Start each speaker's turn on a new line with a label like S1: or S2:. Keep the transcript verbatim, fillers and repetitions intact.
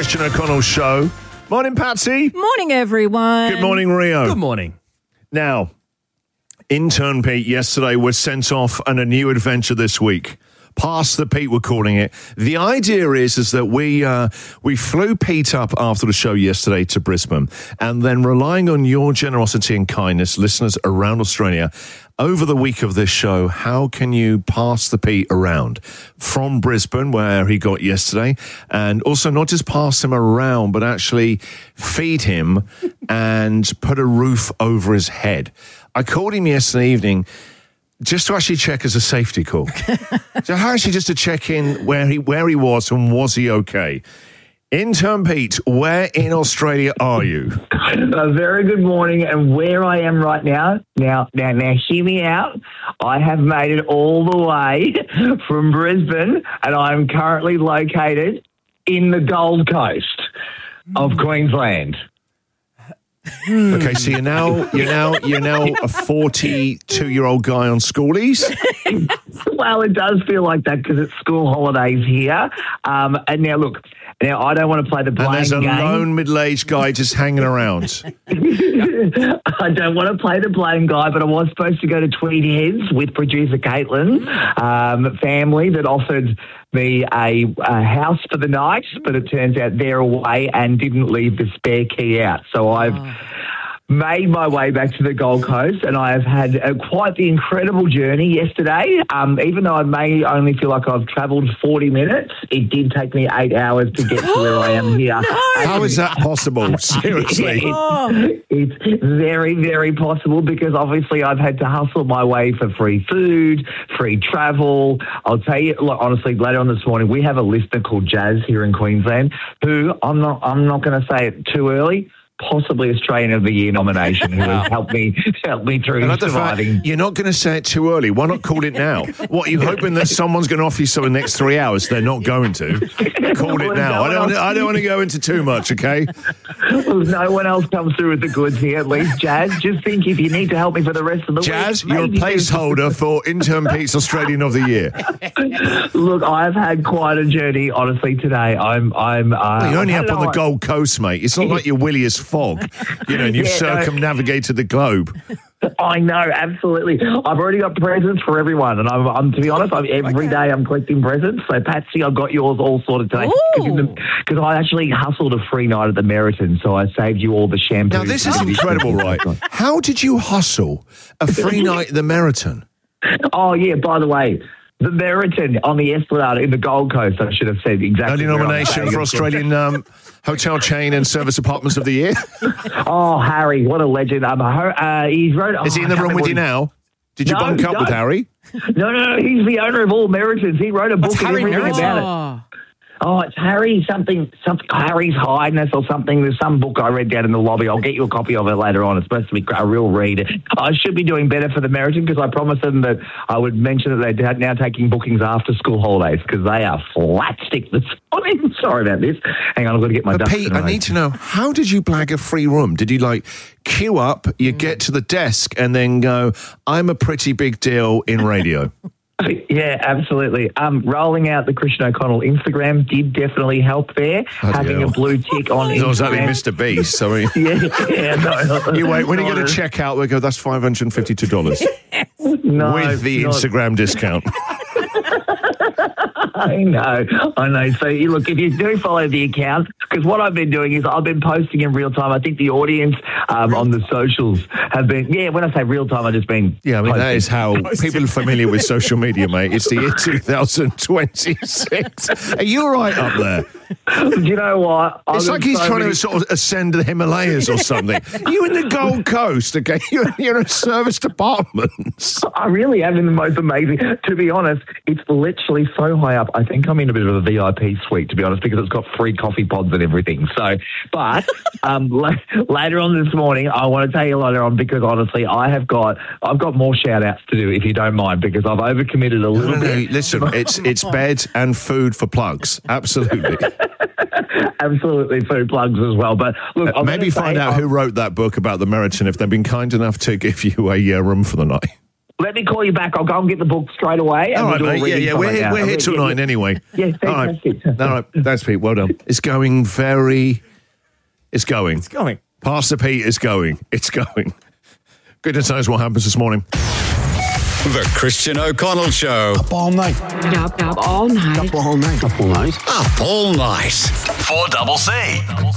S1: Christian O'Connell Show. Morning, Patsy.
S2: Morning, everyone.
S1: Good morning, Rio.
S3: Good morning.
S1: Now, intern Pete yesterday was sent off on a new adventure this week. Pass the Pete, we're calling it. The idea is is that we uh, we flew Pete up after the show yesterday to Brisbane, and then relying on your generosity and kindness, listeners around Australia, over the week of this show, how can you pass the Pete around from Brisbane, where he got yesterday, and also not just pass him around, but actually feed him and put a roof over his head? I called him yesterday evening just to actually check as a safety call. So actually just to check in where he where he was and was he okay. Intern Pete, where in Australia are you?
S4: A very good morning, and where I am right now, now, now, now, hear me out. I have made it all the way from Brisbane, and I'm currently located in the Gold Coast of Queensland.
S1: Okay, so you're now you're now you're now a forty-two-year-old guy on schoolies.
S4: Well, it does feel like that because it's school holidays here. Um, and now, look, now I don't want to play the blame
S1: And there's a
S4: game.
S1: lone middle-aged guy just hanging around.
S4: I don't want to play the blame guy, but I was supposed to go to Tweed Heads with producer Caitlin's um, family that offered me a, a house for the night, but it turns out they're away and didn't leave the spare key out. So I've
S2: Oh.
S4: made my way back to the Gold Coast, and I have had uh, quite the incredible journey yesterday. Um, even though I may only feel like I've travelled forty minutes, it did take me eight hours to get to where I am here.
S1: How is that possible? Seriously.
S4: It- it's very, very possible because obviously I've had to hustle my way for free food, free travel. I'll tell you, look, honestly, later on this morning, we have a listener called Jazz here in Queensland who I'm not, I'm not going to say it too early, possibly Australian of the Year nomination, who has helped me helped me through
S1: And the
S4: surviving.
S1: fact, you're not going to say it too early. Why not call it now? What, are you hoping that someone's going to offer you something in the next three hours? They're not going to. Call it now. I don't, want to, I don't want to go into too much, okay?
S4: Well, no one else comes through with the goods here, at least. Jazz, just think if you need to help me for the rest of the
S1: Jazz,
S4: week.
S1: you're a
S4: maybe do-
S1: placeholder for Intern Pete's Australian of the Year.
S4: Look, I've had quite a journey, honestly, today. I'm, I'm. Uh,
S1: Well, you're only
S4: I
S1: up
S4: don't
S1: on the
S4: know,
S1: Gold Coast, mate. It's not like you're Willy as fog, you know, and you've
S4: Yeah, no.
S1: circumnavigated the globe.
S4: I know, absolutely. I've already got presents for everyone, and I'm, I'm to be honest, I'm, every day I'm collecting presents. So, Patsy, I've got yours all sorted today because I actually hustled a free night at the Meriton, so I saved you all the shampoo.
S1: Now, this is incredible, right? How did you hustle a free night at the Meriton?
S4: Oh yeah, by the way, the Meriton on the Esplanade in the Gold Coast. I should have said exactly.
S1: Early
S4: where I'm
S1: nomination
S4: staying.
S1: for Australian um, Hotel Chain and Service Apartments of the Year.
S4: Oh, Harry, what a legend! Um, uh, he's wrote.
S1: Is he in the room with you now? Did you
S4: No,
S1: bunk up
S4: no.
S1: with Harry?
S4: No, no, no. He's the owner of all Meritons. He wrote a book
S3: What's
S4: and
S3: Harry
S4: everything
S3: Meriton?
S4: about it. Oh, it's Harry something, something Harry's Highness or something. There's some book I read down in the lobby. I'll get you a copy of it later on. It's supposed to be a real read. I should be doing better for the Meriton because I promised them that I would mention that they're now taking bookings after school holidays because they are flat stick this morning. Sorry about this. Hang on, I've got to get my
S1: But
S4: ducks
S1: Pete,
S4: in a
S1: I
S4: row.
S1: need to know, how did you blag a free room? Did you like queue up, you get to the desk and then go, I'm a pretty big deal in radio?
S4: Yeah, absolutely. Um, rolling out the Christian O'Connell Instagram did definitely help there. Having
S1: hell.
S4: a blue tick on
S1: It's not exactly
S4: Instagram.
S1: Mister Beast, sorry.
S4: Yeah, yeah, no.
S1: You wait, when you go to
S4: Not a-
S1: check out, we go, that's five hundred fifty-two dollars
S4: no,
S1: with the
S4: not-
S1: Instagram discount.
S4: I know, I know. So, you look, if you do follow the account, because what I've been doing is I've been posting in real time. I think the audience um, on the socials have been, yeah, when I say real time, I just mean.
S1: Yeah, I mean, that
S4: posting.
S1: is how people are familiar with social media, mate. It's the year two thousand twenty-six. Are you all right up there?
S4: Do you know what? I've
S1: It's
S4: got
S1: like he's
S4: so
S1: trying
S4: many-
S1: to sort of ascend the Himalayas or something. You in the Gold Coast, okay? You're, you're in a service department.
S4: I really am in the most amazing. To be honest, it's literally so high up. I think I'm in a bit of a V I P suite, to be honest, because it's got free coffee pods and everything. So, but um, la- later on this morning, I want to tell you later on because honestly, I have got I've got more shout outs to do if you don't mind because I've overcommitted a little
S1: No, no, no.
S4: bit.
S1: Listen, it's it's bed and food for plugs. Absolutely.
S4: Absolutely, food plugs as well. But look, I'm
S1: Maybe
S4: gonna
S1: find
S4: say,
S1: out
S4: um,
S1: who wrote that book about the Meriton if they've been kind enough to give you a uh, room for the night.
S4: let me call you back. I'll go and get the book straight away. And
S1: All right,
S4: we'll do a
S1: mate. Yeah,
S4: reading
S1: yeah.
S4: from
S1: We're
S4: it
S1: here,
S4: now.
S1: we're here
S4: Yeah,
S1: till
S4: yeah,
S1: nine
S4: yeah.
S1: anyway.
S4: Yeah,
S1: All right.
S4: fantastic.
S1: All right. That's Pete. Well done. It's going very... It's going.
S2: It's going.
S1: Pastor Pete is going. It's going. Goodness knows what happens this morning.
S3: The Christian O'Connell Show.
S5: Up all night.
S6: Up, up all night.
S5: Up all night. Up all night.
S3: Up all night. four double C.